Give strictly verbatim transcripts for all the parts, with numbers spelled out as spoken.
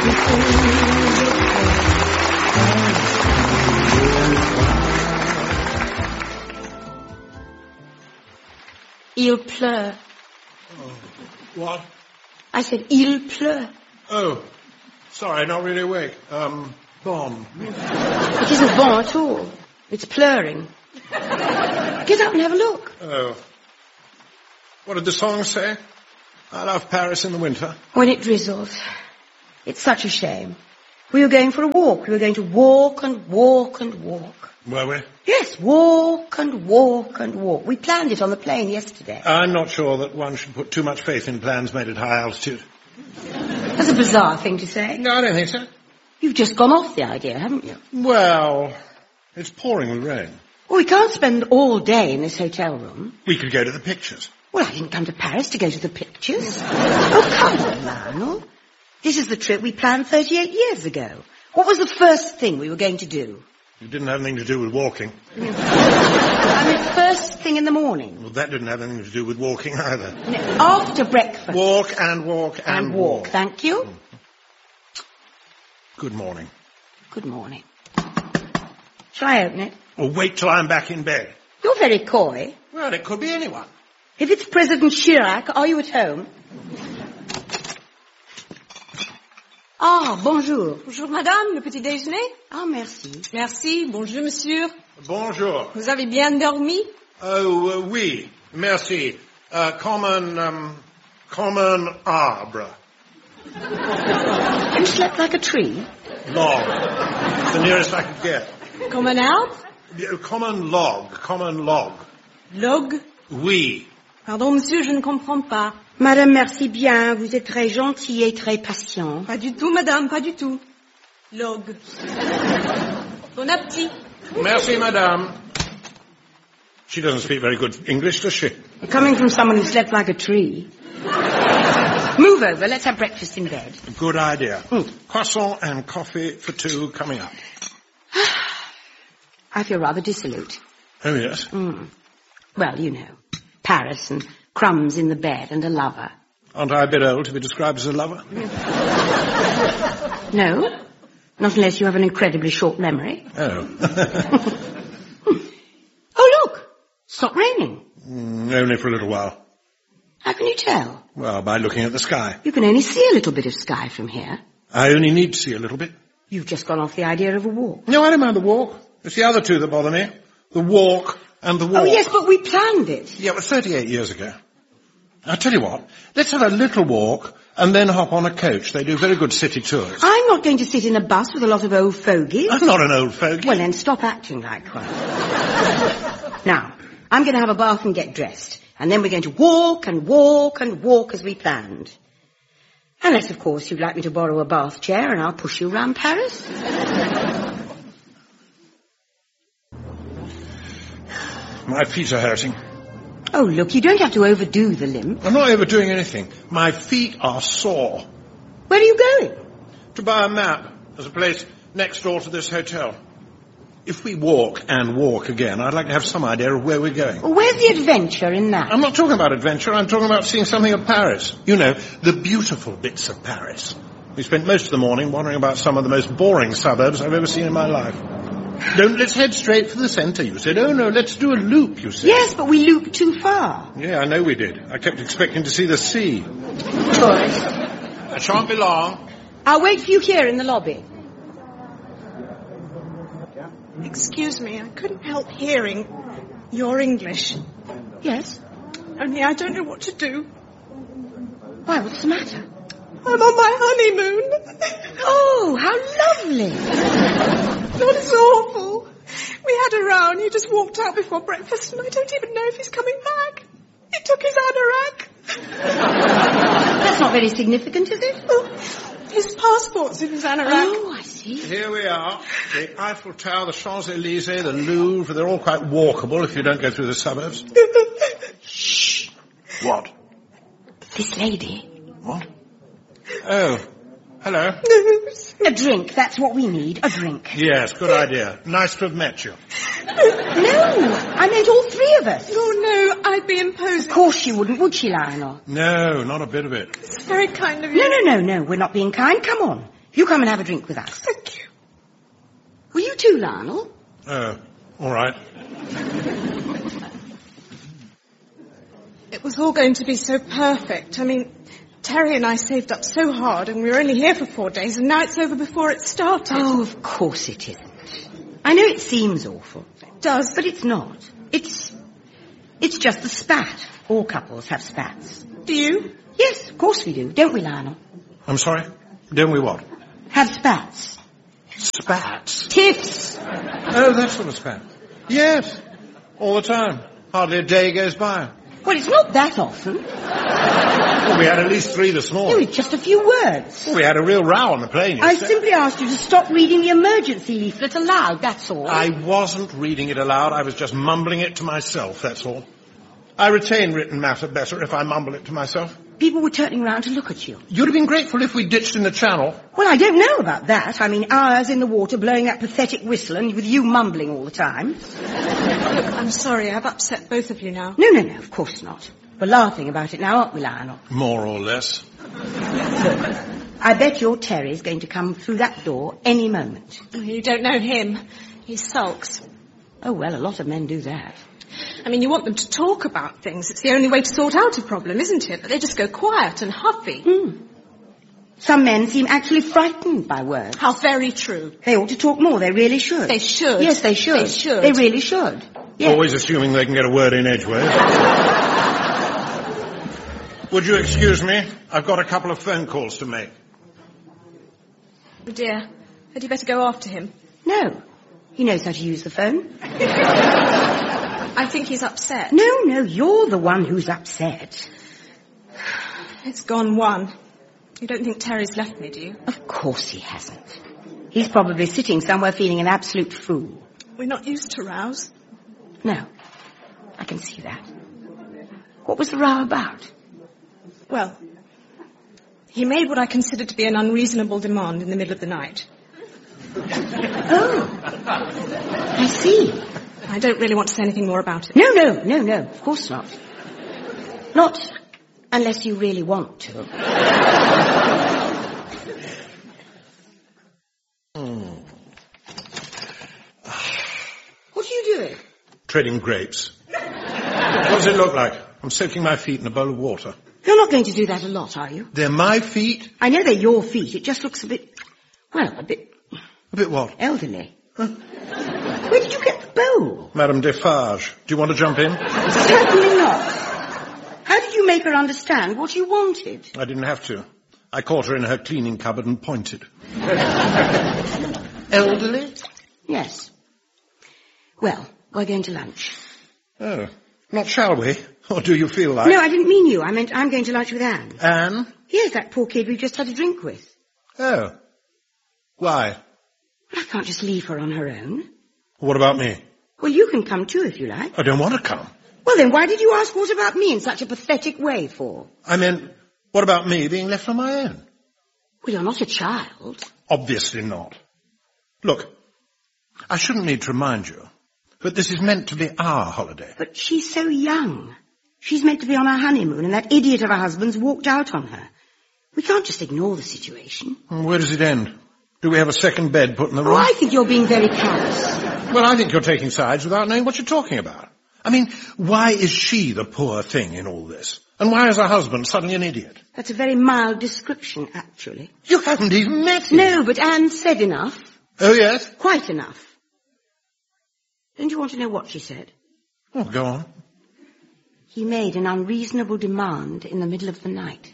Il pleut. Oh, what? I said, il pleut. Oh, sorry, not really awake. Um, bon. It isn't bon at all. It's plurring. Get up and have a look. Oh. What did the song say? I love Paris in the winter. When it drizzles. It's such a shame. We were going for a walk. We were going to walk and walk and walk. Were we? Yes, walk and walk and walk. We planned it on the plane yesterday. I'm not sure that one should put too much faith in plans made at high altitude. That's a bizarre thing to say. No, I don't think so. You've just gone off the idea, haven't you? Well, it's pouring with rain. Well, we can't spend all day in this hotel room. We could go to the pictures. Well, I didn't come to Paris to go to the pictures. Oh, come on, Lionel. This is the trip we planned thirty-eight years ago. What was the first thing we were going to do? It didn't have anything to do with walking. I mean, first thing in the morning. Well, that didn't have anything to do with walking either. No, after breakfast. Walk and walk and, and walk. walk. Thank you. Good morning. Good morning. Shall I open it? Well, wait till I'm back in bed. You're very coy. Well, it could be anyone. If it's President Chirac, are you at home? Ah, bonjour. Bonjour madame, le petit déjeuner? Ah, merci. Merci, bonjour monsieur. Bonjour. Vous avez bien dormi? Oh, uh, oui, merci. Uh, common, um, common arbre. You slept like a tree? Log. The nearest I could get. Comme un arbre? Yeah, common log, common log. Log? Oui. Pardon monsieur, je ne comprends pas. Madame, merci bien. Vous êtes très gentille et très patient. Pas du tout, madame, pas du tout. Log. Bon appétit. Merci, madame. She doesn't speak very good English, does she? Coming from someone who slept like a tree. Move over. Let's have breakfast in bed. Good idea. Mm. Croissant and coffee for two coming up. I feel rather dissolute. Oh, yes? Mm. Well, you know, Paris and crumbs in the bed and a lover. Aren't I a bit old to be described as a lover? No, not unless you have an incredibly short memory. Oh. Oh, look! It's not raining. Mm, only for a little while. How can you tell? Well, by looking at the sky. You can only see a little bit of sky from here. I only need to see a little bit. You've just gone off the idea of a walk. No, I don't mind the walk. It's the other two that bother me. The walk and the walk. Oh, yes, but we planned it. Yeah, but thirty-eight years ago. I'll tell you what. Let's have a little walk and then hop on a coach. They do very good city tours. I'm not going to sit in a bus with a lot of old fogies. I'm not an old fogey. Well, then stop acting like one. Now, I'm going to have a bath and get dressed. And then we're going to walk and walk and walk as we planned. Unless, of course, you'd like me to borrow a bath chair and I'll push you round Paris. My feet are hurting. Oh, look, you don't have to overdo the limp. I'm not overdoing anything. My feet are sore. Where are you going? To buy a map. There's a place next door to this hotel. If we walk and walk again, I'd like to have some idea of where we're going. Well, where's the adventure in that? I'm not talking about adventure. I'm talking about seeing something of Paris. You know, the beautiful bits of Paris. We spent most of the morning wandering about some of the most boring suburbs I've ever seen in my life. Don't let's head straight for the centre, you said. Oh, no, let's do a loop, you said. Yes, but we looped too far. Yeah, I know we did. I kept expecting to see the sea. Good. I shan't be long. I'll wait for you here in the lobby. Excuse me, I couldn't help hearing your English. Yes? Only I don't know what to do. Why, what's the matter? I'm on my honeymoon. Oh, how lovely. That is awful. We had a row and he just walked out before breakfast and I don't even know if he's coming back. He took his anorak. That's not very significant, is it? Oh, his passport's in his anorak. Oh, I see. Here we are. The Eiffel Tower, the Champs-Élysées, the Louvre. They're all quite walkable if you don't go through the suburbs. Shh. What? This lady. What? Oh. Hello. A drink, that's what we need, a drink. Yes, good idea. Nice to have met you. No, I meant all three of us. Oh, no, I'd be imposing. Of course she wouldn't, would she, Lionel? No, not a bit of it. It's very kind of you. No, no, no, no, we're not being kind. Come on. You come and have a drink with us. Thank you. Will you too, Lionel? Oh, all right. It was all going to be so perfect. I mean, Terry and I saved up so hard and we were only here for four days and now it's over before it started. Oh, of course it isn't. I know it seems awful. It does. But it's not. It's... It's just the spat. All couples have spats. Do you? Yes, of course we do. Don't we, Lionel? I'm sorry? Don't we what? Have spats. Spats? Tiffs. Oh, that sort of spat. Yes. All the time. Hardly a day goes by. Well, it's not that often. Well, we had at least three this No, morning. it's just a few words. Well, we had a real row on the plane I yesterday. simply asked you to stop reading the emergency leaflet aloud, that's all. I wasn't reading it aloud. I was just mumbling it to myself, that's all. I retain written matter better if I mumble it to myself. People were turning round to look at you. You'd have been grateful if we ditched in the channel. Well, I don't know about that. I mean, hours in the water blowing that pathetic whistle and with you mumbling all the time. Look, I'm sorry, I've upset both of you now. No, no, no, of course not. We're laughing about it now, aren't we, Lionel? More or less. Look, I bet your Terry's going to come through that door any moment. Oh, you don't know him. He sulks. Oh, well, a lot of men do that. I mean, you want them to talk about things. It's the only way to sort out a problem, isn't it? But they just go quiet and huffy. Hmm. Some men seem actually frightened by words. How very true. They ought to talk more. They really should. They should. Yes, they should. They should. They really should. Yes. Always assuming they can get a word in edgeways. Would you excuse me? I've got a couple of phone calls to make. Oh dear. Had you better go after him? No. He knows how to use the phone. I think he's upset. No, no, you're the one who's upset. It's gone one. You don't think Terry's left me, do you? Of course he hasn't. He's probably sitting somewhere feeling an absolute fool. We're not used to rows. No, I can see that. What was the row about? Well, he made what I considered to be an unreasonable demand in the middle of the night. Oh, I see. I don't really want to say anything more about it. No, no, no, no, of course not. Not unless you really want to. Hmm. What are you doing? Treading grapes. What does it look like? I'm soaking my feet in a bowl of water. You're not going to do that a lot, are you? They're my feet? I know they're your feet. It just looks a bit, well, a bit... A bit what? Elderly. Well, where did you get the bowl? Madame Defarge, do you want to jump in? Certainly not. How did you make her understand what you wanted? I didn't have to. I caught her in her cleaning cupboard and pointed. Elderly? Yes. Well, we're going to lunch. Oh, not shall we? Or do you feel like... No, I didn't mean you. I meant I'm going to lunch with Anne. Anne? Yes, that poor kid we've just had a drink with. Oh. Why? I can't just leave her on her own. What about me? Well, you can come too if you like. I don't want to come. Well, then why did you ask what about me in such a pathetic way for? I meant, what about me being left on my own? Well, you're not a child. Obviously not. Look, I shouldn't need to remind you, but this is meant to be our holiday. But she's so young. She's meant to be on her honeymoon, and that idiot of a husband's walked out on her. We can't just ignore the situation. And where does it end? Do we have a second bed put in the room? Oh, I think you're being very callous. Well, I think you're taking sides without knowing what you're talking about. I mean, why is she the poor thing in all this? And why is her husband suddenly an idiot? That's a very mild description, actually. You haven't even met him. No, but Anne said enough. Oh, yes? Quite enough. Don't you want to know what she said? Oh, go on. He made an unreasonable demand in the middle of the night.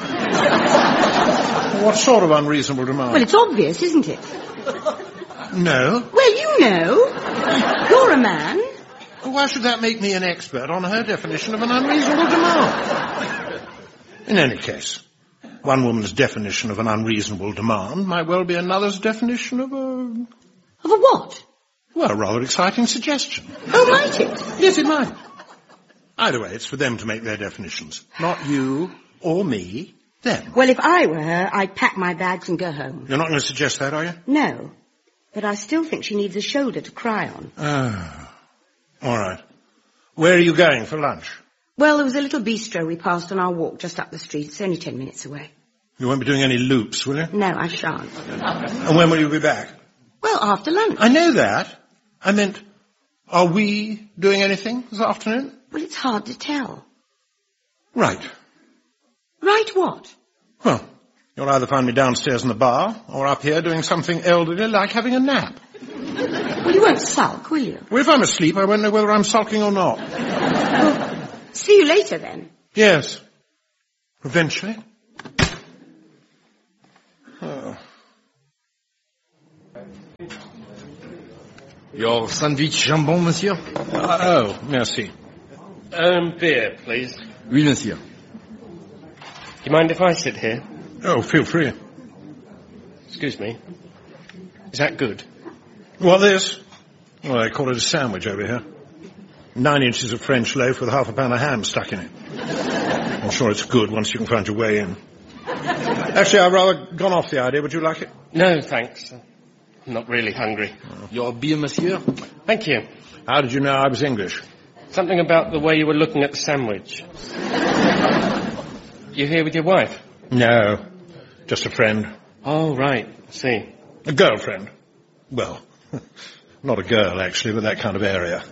What sort of unreasonable demand? Well, it's obvious, isn't it? No. Well, you know. You're a man. Why should that make me an expert on her definition of an unreasonable demand? In any case, one woman's definition of an unreasonable demand might well be another's definition of a... Of a what? Well, a rather exciting suggestion. Oh, might it? Yes, it might. Either way, it's for them to make their definitions. Not you or me, them. Well, if I were her, I'd pack my bags and go home. You're not going to suggest that, are you? No. But I still think she needs a shoulder to cry on. Ah. All right. Where are you going for lunch? Well, there was a little bistro we passed on our walk just up the street. It's only ten minutes away. You won't be doing any loops, will you? No, I shan't. And when will you be back? Well, after lunch. I know that. I meant, are we doing anything this afternoon? Well, it's hard to tell. Right. Right what? Well, you'll either find me downstairs in the bar or up here doing something elderly like having a nap. Well, you won't sulk, will you? Well, if I'm asleep, I won't know whether I'm sulking or not. Well, see you later, then. Yes. Eventually. Oh. Your sandwich jambon, monsieur? Uh, oh, merci. Um, beer, please. Oui, monsieur. Do you mind if I sit here? Oh, feel free. Excuse me. Is that good? What, this? Well, they call it a sandwich over here. Nine inches of French loaf with half a pound of ham stuck in it. I'm sure it's good once you can find your way in. Actually, I've rather gone off the idea. Would you like it? No, thanks. I'm not really hungry. Your beer, monsieur? Thank you. How did you know I was English? Something about the way you were looking at the sandwich. You here with your wife? No, just a friend. Oh, right. I see. A girlfriend. Well, not a girl, actually, but that kind of area.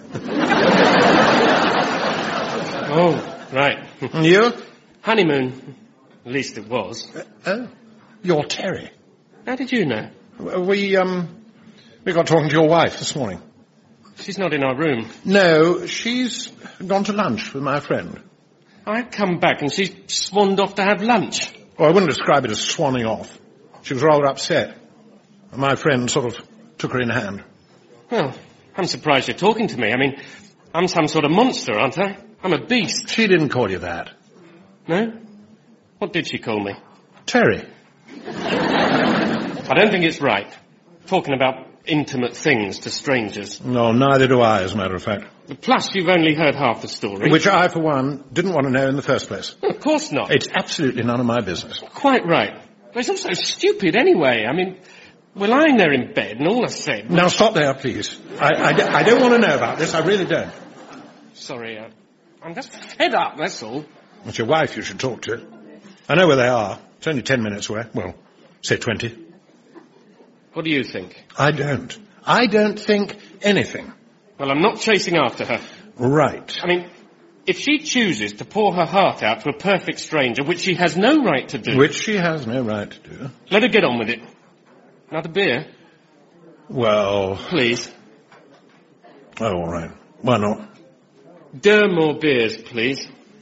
Oh, right. And you? Honeymoon. At least it was. Uh, oh, you're Terry. How did you know? We, um, we got talking to your wife this morning. She's not in our room. No, she's gone to lunch with my friend. I'd come back and she swanned off to have lunch. Well, I wouldn't describe it as swanning off. She was rather upset. My friend sort of took her in hand. Well, I'm surprised you're talking to me. I mean, I'm some sort of monster, aren't I? I'm a beast. She didn't call you that. No? What did she call me? Terry. I don't think it's right. Talking about intimate things to strangers. No, neither do I, as a matter of fact. Plus, you've only heard half the story. Which I, for one, didn't want to know in the first place. Well, of course not. It's absolutely none of my business. Quite right. But it's also stupid anyway. I mean, we're lying there in bed and all I said was... Now stop there, please. I, I, I don't want to know about this. I really don't. Sorry, uh, I'm just fed up, that's all. It's your wife you should talk to. I know where they are. It's only ten minutes away. Well, say twenty. What do you think? I don't. I don't think anything. Well, I'm not chasing after her. Right. I mean, if she chooses to pour her heart out to a perfect stranger, which she has no right to do... Which she has no right to do. Let her get on with it. Another beer? Well... Please. Oh, all right. Why not? Deux more beers, please.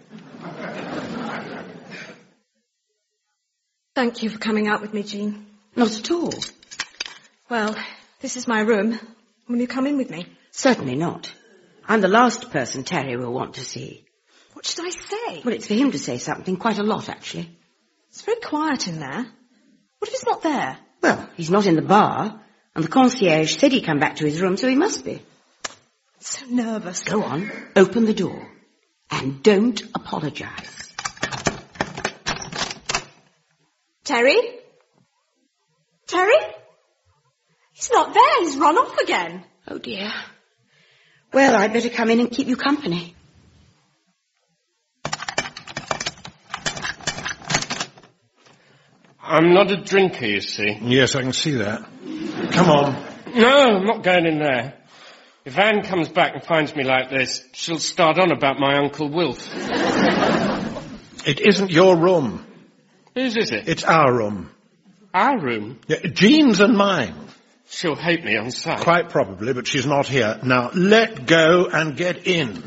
Thank you for coming out with me, Jean. Not at all. Well, this is my room. Will you come in with me? Certainly not. I'm the last person Terry will want to see. What should I say? Well, it's for him to say something, quite a lot, actually. It's very quiet in there. What if he's not there? Well, he's not in the bar, and the concierge said he'd come back to his room, so he must be. I'm so nervous. Go on, open the door, and don't apologise. Terry? Terry? He's not there. He's run off again. Oh, dear. Well, I'd better come in and keep you company. I'm not a drinker, you see. Yes, I can see that. Come on. No, I'm not going in there. If Anne comes back and finds me like this, she'll start on about my Uncle Wilf. It isn't your room. Whose is it? It's our room. Our room? Yeah, Jean's and mine. She'll hate me on sight. Quite probably, but she's not here. Now, let go and get in.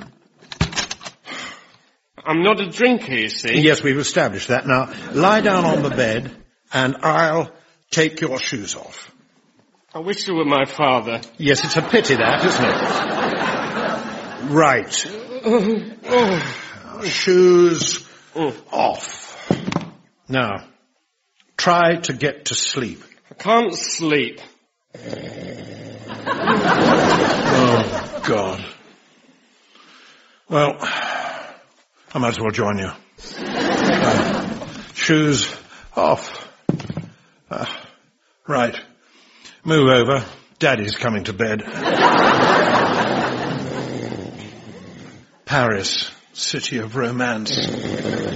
I'm not a drinker, you see. Yes, we've established that. Now, lie down on the bed, and I'll take your shoes off. I wish you were my father. Yes, it's a pity that, isn't it? Right. Oh. Shoes Oh. off. Now, try to get to sleep. I can't sleep. Oh, God. Well, I might as well join you. Uh, shoes off. Uh, right. Move over. Daddy's coming to bed. Paris, city of romance.